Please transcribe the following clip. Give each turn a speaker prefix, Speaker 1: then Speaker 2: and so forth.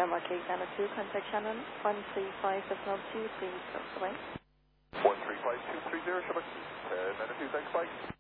Speaker 1: Shamrock 8 Nano 2, contact Shannon 135 F02, please, bye.
Speaker 2: 135-230, Shamrock 902, thanks, bye.